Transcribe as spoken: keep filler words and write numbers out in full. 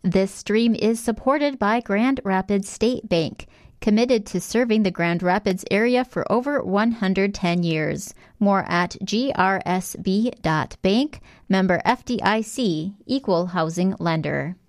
This stream is supported by Grand Rapids State Bank, committed to serving the Grand Rapids area for over one hundred ten years. More at g r s b dot bank, member F D I C, equal housing lender.